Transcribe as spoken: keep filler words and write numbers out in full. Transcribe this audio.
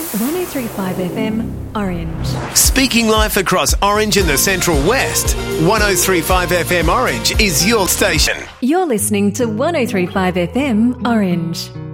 one oh three point five F M, Orange. Speaking life across Orange and the Central West, one oh three point five F M Orange is your station. You're listening to one oh three point five F M, Orange.